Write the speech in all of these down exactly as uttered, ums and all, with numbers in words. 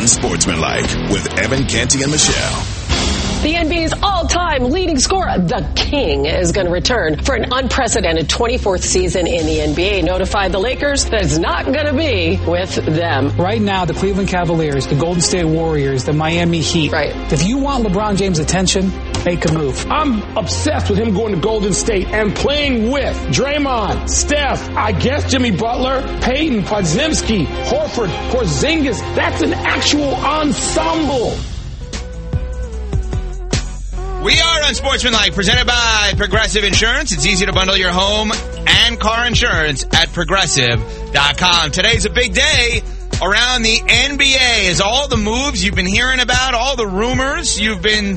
Unsportsmanlike with Evan Canty and Michelle. The N B A's all-time leading scorer, the King, is going to return for an unprecedented twenty-fourth season in the N B A. Notified the Lakers that it's not going to be with them. Right now, the Cleveland Cavaliers, the Golden State Warriors, the Miami Heat. Right. If you want LeBron James' attention, make a move. I'm obsessed with him going to Golden State and playing with Draymond, Steph, I guess Jimmy Butler, Peyton, Podziemski, Horford, Porzingis. That's an actual ensemble. We are Unsportsmanlike, presented by Progressive Insurance. It's easy to bundle your home and car insurance at Progressive dot com. Today's a big day around the N B A as all the moves you've been hearing about, all the rumors you've been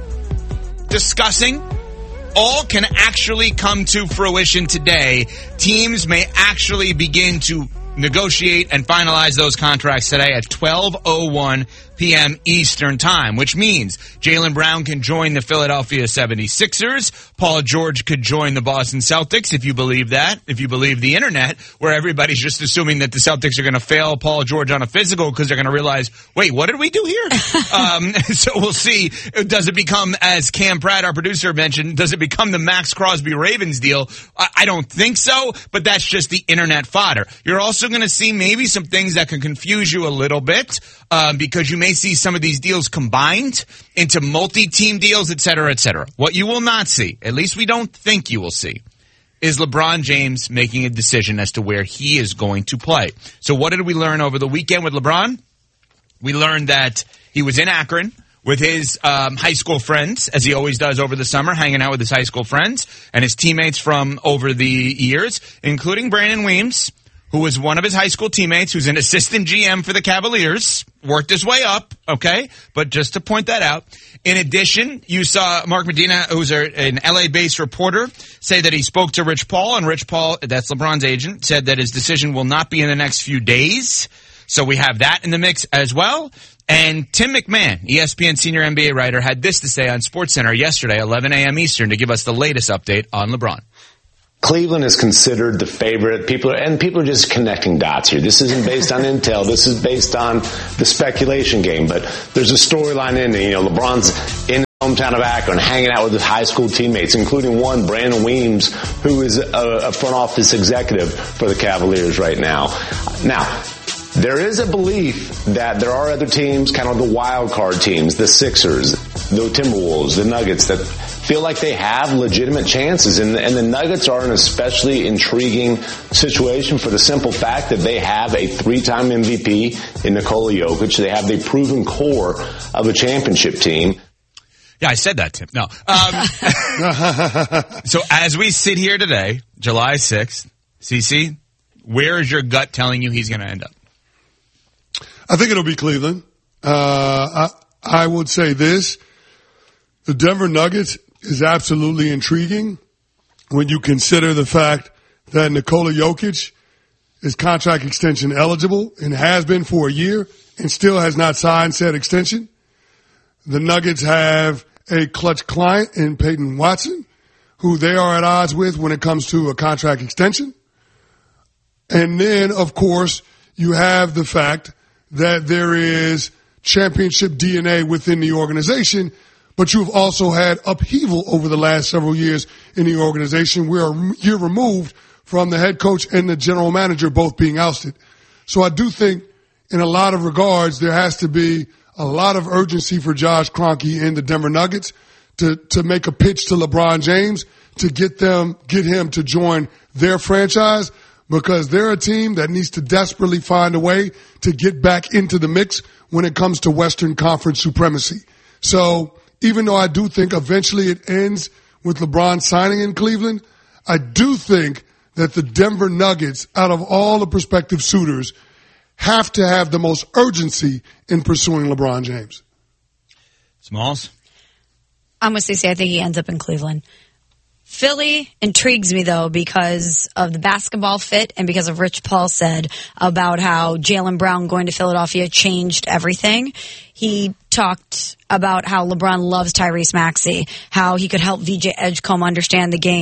discussing, all can actually come to fruition today. Teams may actually begin to negotiate and finalize those contracts today at twelve oh one p.m. Eastern Time, which means Jaylen Brown can join the Philadelphia seventy-sixers. Paul George could join the Boston Celtics, if you believe that, if you believe the internet, where everybody's just assuming that the Celtics are going to fail Paul George on a physical because they're going to realize, wait, what did we do here? um, so we'll see. Does it become, as Cam Pratt, our producer, mentioned, does it become the Max Crosby Ravens deal? I, I don't think so, but that's just the internet fodder. You're also going to see maybe some things that can confuse you a little bit, um, because you may see some of these deals combined into multi-team deals, et cetera, et cetera. What you will not see, at least we don't think you will see, is LeBron James making a decision as to where he is going to play. So what did we learn over the weekend with LeBron? We learned that he was in Akron with his um, high school friends, as he always does over the summer, hanging out with his high school friends and his teammates from over the years, including Brandon Weems, who was one of his high school teammates, who's an assistant G M for the Cavaliers, worked his way up, okay? But just to point that out. In addition, you saw Mark Medina, who's a, an L A-based reporter, say that he spoke to Rich Paul, and Rich Paul, that's LeBron's agent, said that his decision will not be in the next few days. So we have that in the mix as well. And Tim McMahon, E S P N senior N B A writer, had this to say on SportsCenter yesterday, eleven a.m. Eastern, to give us the latest update on LeBron. Cleveland is considered the favorite. People are, and people are just connecting dots here. This isn't based on intel. This is based on the speculation game. But there's a storyline in it. You know, LeBron's in his hometown of Akron, hanging out with his high school teammates, including one, Brandon Weems, who is a, a front office executive for the Cavaliers right now. Now, there is a belief that there are other teams, kind of the wild card teams, the Sixers, the Timberwolves, the Nuggets, that feel like they have legitimate chances. And, and the Nuggets are an especially intriguing situation for the simple fact that they have a three-time M V P in Nikola Jokic. They have the proven core of a championship team. Yeah, I said that, Tim. No. Um, so as we sit here today, July sixth, CeCe, where is your gut telling you he's going to end up? I think it'll be Cleveland. Uh, I, I would say this. The Denver Nuggets is absolutely intriguing when you consider the fact that Nikola Jokic is contract extension eligible and has been for a year and still has not signed said extension. The Nuggets have a clutch client in Peyton Watson, who they are at odds with when it comes to a contract extension. And then, of course, you have the fact that there is championship D N A within the organization, but you've also had upheaval over the last several years in the organization. We're a year removed from the head coach and the general manager both being ousted. So I do think in a lot of regards there has to be a lot of urgency for Josh Kroenke and the Denver Nuggets to, to make a pitch to LeBron James to get them, get him to join their franchise, because they're a team that needs to desperately find a way to get back into the mix when it comes to Western Conference supremacy. So even though I do think eventually it ends with LeBron signing in Cleveland, I do think that the Denver Nuggets, out of all the prospective suitors, have to have the most urgency in pursuing LeBron James. Smalls? I'm with CeCe. I think he ends up in Cleveland. Philly intrigues me, though, because of the basketball fit and because of Rich Paul said about how Jaylen Brown going to Philadelphia changed everything. He talked about how LeBron loves Tyrese Maxey, how he could help V J Edgecombe understand the game.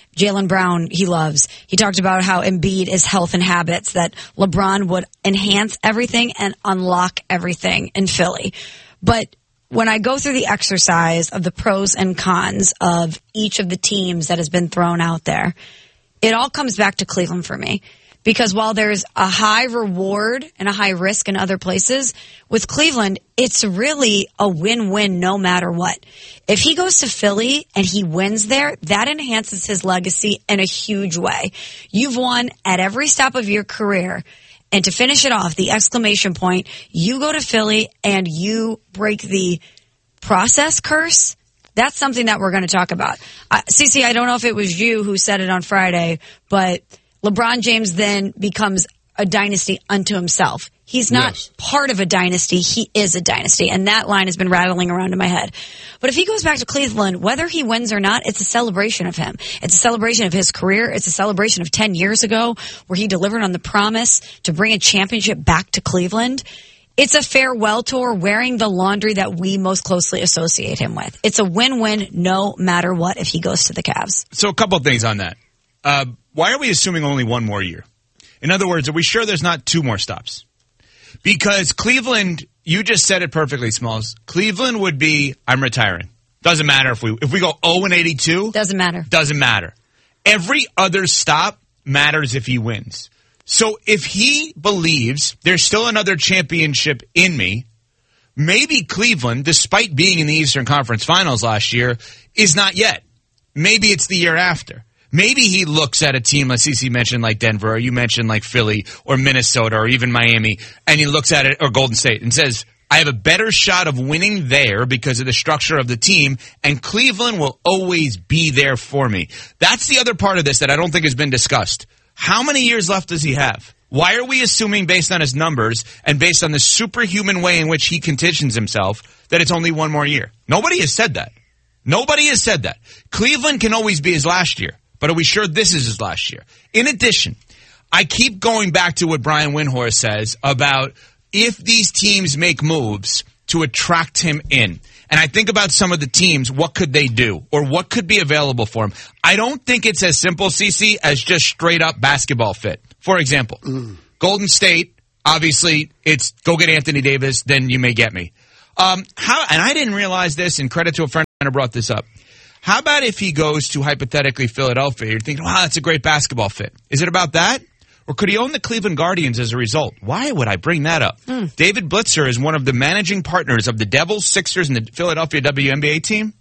Jaylen Brown he loves. He talked about how Embiid is health and habits, that LeBron would enhance everything and unlock everything in Philly. But when I go through the exercise of the pros and cons of each of the teams that has been thrown out there, it all comes back to Cleveland for me. Because while there's a high reward and a high risk in other places, with Cleveland, it's really a win-win no matter what. If he goes to Philly and he wins there, that enhances his legacy in a huge way. You've won at every step of your career. And to finish it off, the exclamation point, you go to Philly and you break the process curse. That's something that we're going to talk about. Uh, Cece, I don't know if it was you who said it on Friday, but LeBron James then becomes a dynasty unto himself. He's not yes. part of a dynasty. He is a dynasty. And that line has been rattling around in my head. But if he goes back to Cleveland, whether he wins or not, it's a celebration of him. It's a celebration of his career. It's a celebration of ten years ago where he delivered on the promise to bring a championship back to Cleveland. It's a farewell tour wearing the laundry that we most closely associate him with. It's a win-win no matter what if he goes to the Cavs. So a couple of things on that. Uh, why are we assuming only one more year? In other words, are we sure there's not two more stops? Because Cleveland, you just said it perfectly, Smalls. Cleveland would be, I'm retiring. Doesn't matter if we if we go oh and eighty-two. Doesn't matter. Doesn't matter. Every other stop matters if he wins. So if he believes there's still another championship in me, maybe Cleveland, despite being in the Eastern Conference Finals last year, is not yet. Maybe it's the year after. Maybe he looks at a team, like C C mentioned, like Denver, or you mentioned like Philly, or Minnesota, or even Miami, and he looks at it, or Golden State, and says, I have a better shot of winning there because of the structure of the team, and Cleveland will always be there for me. That's the other part of this that I don't think has been discussed. How many years left does he have? Why are we assuming, based on his numbers and based on the superhuman way in which he conditions himself, that it's only one more year? Nobody has said that. Nobody has said that. Cleveland can always be his last year. But are we sure this is his last year? In addition, I keep going back to what Brian Windhorst says about if these teams make moves to attract him in. And I think about some of the teams, what could they do? Or what could be available for him? I don't think it's as simple, C C, as just straight up basketball fit. For example, mm. Golden State, obviously, it's go get Anthony Davis, then you may get me. Um, how? And I didn't realize this, and credit to a friend who brought this up. How about if he goes to, hypothetically, Philadelphia? You're thinking, wow, that's a great basketball fit. Is it about that? Or could he own the Cleveland Guardians as a result? Why would I bring that up? Mm. David Blitzer is one of the managing partners of the Devils, Sixers, and the Philadelphia W N B A team.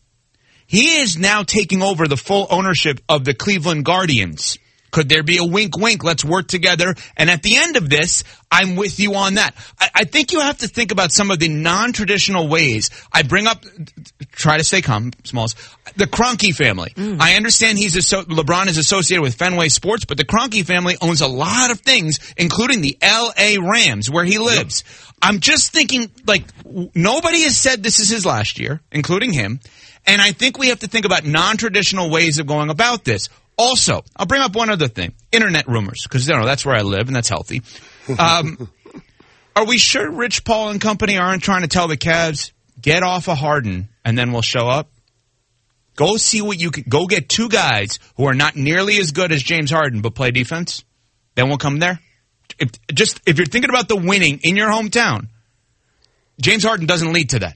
He is now taking over the full ownership of the Cleveland Guardians. Could there be a wink, wink, let's work together? And at the end of this, I'm with you on that. I, I think you have to think about some of the non-traditional ways. I bring up, try to stay calm, Smalls, the Kroenke family. Mm. I understand he's a, LeBron is associated with Fenway Sports, but the Kroenke family owns a lot of things, including the L A Rams, where he lives. Yep. I'm just thinking, like, nobody has said this is his last year, including him. And I think we have to think about non-traditional ways of going about this. Also, I'll bring up one other thing. Internet rumors, because you know, that's where I live, and that's healthy. Um, are we sure Rich Paul and company aren't trying to tell the Cavs, get off of Harden, and then we'll show up? Go see what you can. Go get two guys who are not nearly as good as James Harden, but play defense. Then we'll come there. If, just if you're thinking about the winning in your hometown, James Harden doesn't lead to that.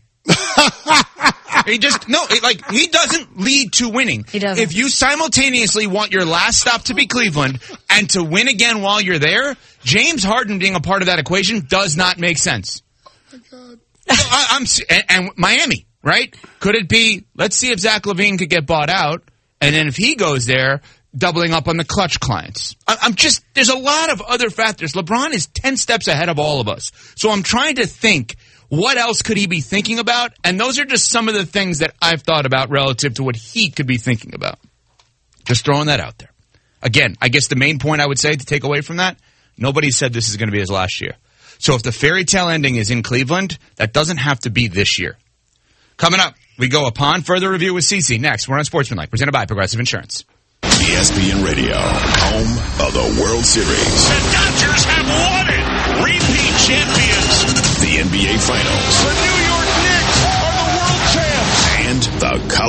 He just, no, it, like, he doesn't lead to winning. He doesn't. If you simultaneously want your last stop to be Cleveland and to win again while you're there, James Harden being a part of that equation does not make sense. Oh, my God. So I, I'm, and, and Miami, right? Could it be, let's see if Zach LaVine could get bought out, and then if he goes there, doubling up on the clutch clients. I, I'm just, there's a lot of other factors. LeBron is ten steps ahead of all of us. So I'm trying to think, what else could he be thinking about? And those are just some of the things that I've thought about relative to what he could be thinking about. Just throwing that out there. Again, I guess the main point I would say to take away from that, nobody said this is going to be his last year. So if the fairy tale ending is in Cleveland, that doesn't have to be this year. Coming up, we go upon further review with Cece. Next, we're on Sportsmanlike, presented by Progressive Insurance. E S P N Radio, home of the World Series. The Dodgers have won it! Repeat champions! The N B A Finals. The New York Knicks are the world champs! And the college football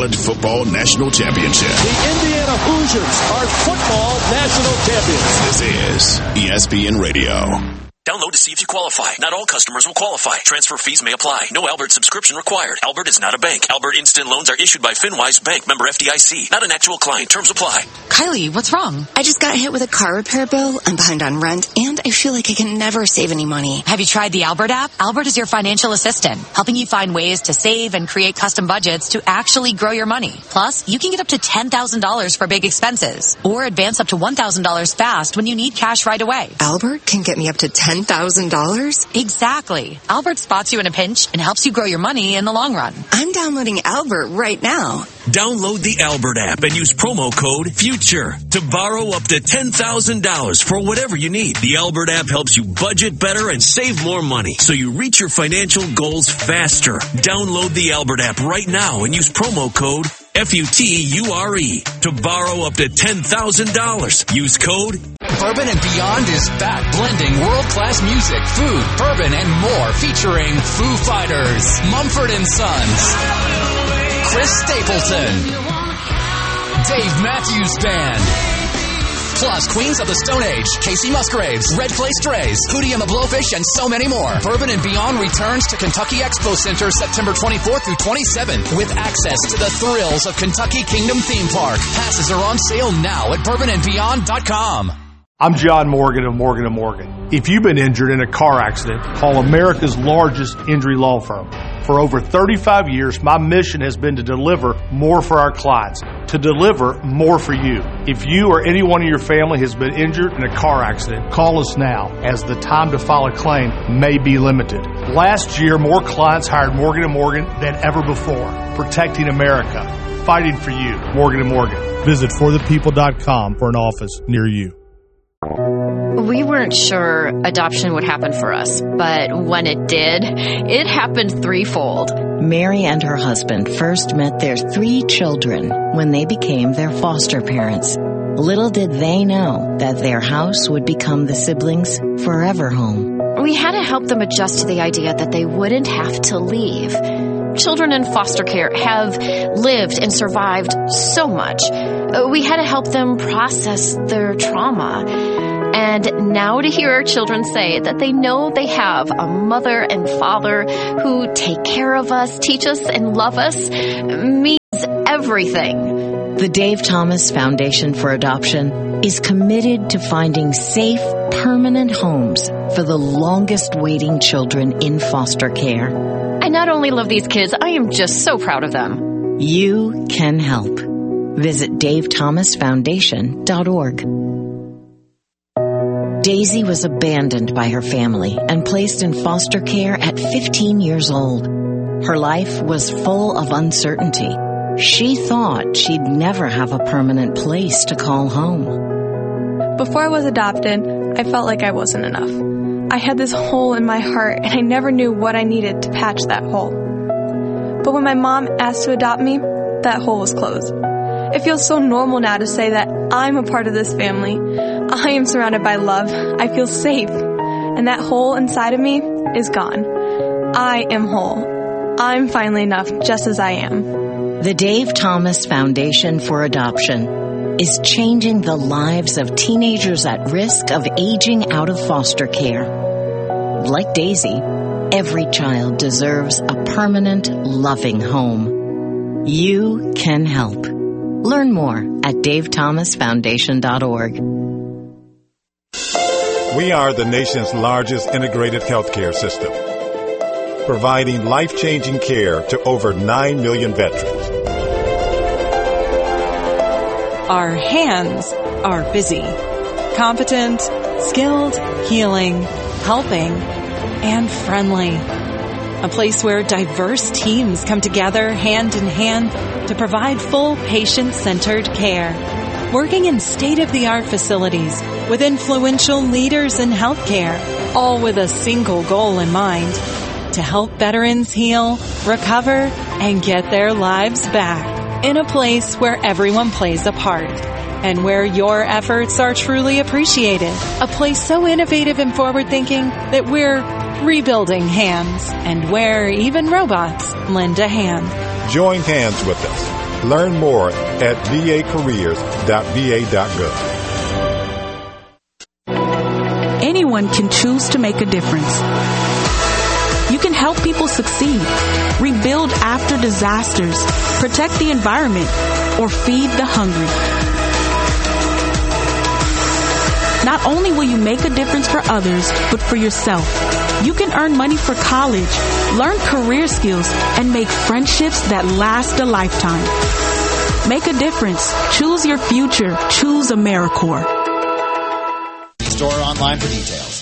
Football National Championship. The Indiana Hoosiers are football national champions. This is E S P N Radio. Download to see if you qualify. Not all customers will qualify. Transfer fees may apply. No Albert subscription required. Albert is not a bank. Albert Instant Loans are issued by FinWise Bank, member F D I C. Not an actual client. Terms apply. Kylie, what's wrong? I just got hit with a car repair bill. I'm behind on rent, and I feel like I can never save any money. Have you tried the Albert app? Albert is your financial assistant, helping you find ways to save and create custom budgets to actually grow your money. Plus, you can get up to ten thousand dollars for big expenses, or advance up to one thousand dollars fast when you need cash right away. Albert can get me up to ten thousand dollars? Exactly. Albert spots you in a pinch and helps you grow your money in the long run. I'm downloading Albert right now. Download the Albert app and use promo code FUTURE to borrow up to ten thousand dollars for whatever you need. The Albert app helps you budget better and save more money so you reach your financial goals faster. Download the Albert app right now and use promo code F U T U R E to borrow up to ten thousand dollars. Use code Bourbon and Beyond is back, blending world-class music, food, bourbon, and more, featuring Foo Fighters, Mumford and Sons, Chris Stapleton, Dave Matthews Band, plus Queens of the Stone Age, Casey Musgraves, Red Clay Strays, Hootie and the Blowfish, and so many more. Bourbon and Beyond returns to Kentucky Expo Center September twenty-fourth through twenty-seventh with access to the thrills of Kentucky Kingdom Theme Park. Passes are on sale now at bourbon and beyond dot com. I'm John Morgan of Morgan and Morgan. If you've been injured in a car accident, call America's largest injury law firm. For over thirty-five years, my mission has been to deliver more for our clients, to deliver more for you. If you or anyone in your family has been injured in a car accident, call us now, as the time to file a claim may be limited. Last year, more clients hired Morgan and Morgan than ever before, protecting America, fighting for you. Morgan and Morgan. Visit for the people dot com for an office near you. We weren't sure adoption would happen for us, but when it did, it happened threefold. Mary and her husband first met their three children when they became their foster parents. Little did they know that their house would become the siblings' forever home. We had to help them adjust to the idea that they wouldn't have to leave. Children in foster care have lived and survived so much. We had to help them process their trauma. And now to hear our children say that they know they have a mother and father who take care of us, teach us, and love us means everything. The Dave Thomas Foundation for Adoption is committed to finding safe, permanent homes for the longest waiting children in foster care. I not only love these kids, I am just so proud of them. You can help. Visit dave thomas foundation dot org. Daisy was abandoned by her family and placed in foster care at fifteen years old. Her life was full of uncertainty. She thought she'd never have a permanent place to call home. Before I was adopted, I felt like I wasn't enough. I had this hole in my heart, and I never knew what I needed to patch that hole. But when my mom asked to adopt me, that hole was closed. It feels so normal now to say that I'm a part of this family. I am surrounded by love. I feel safe. And that hole inside of me is gone. I am whole. I'm finally enough just as I am. The Dave Thomas Foundation for Adoption is changing the lives of teenagers at risk of aging out of foster care. Like Daisy, every child deserves a permanent, loving home. You can help. Learn more at dave thomas foundation dot org. We are the nation's largest integrated healthcare system, providing life-changing care to over nine million veterans. Our hands are busy, competent, skilled, healing, helping, and friendly. A place where diverse teams come together hand in hand to provide full patient-centered care. Working in state-of-the-art facilities with influential leaders in healthcare, all with a single goal in mind: to help veterans heal, recover, and get their lives back. In a place where everyone plays a part and where your efforts are truly appreciated. A place so innovative and forward-thinking that we're rebuilding hands, and where even robots lend a hand. Join hands with us Learn more at v a careers dot v a dot gov. Anyone can choose to make a difference. You can help people succeed, rebuild after disasters, protect the environment, or feed the hungry. Not only will you make a difference for others, but for yourself. You can earn money for college, learn career skills, and make friendships that last a lifetime. Make a difference. Choose your future. Choose AmeriCorps. Store online for details.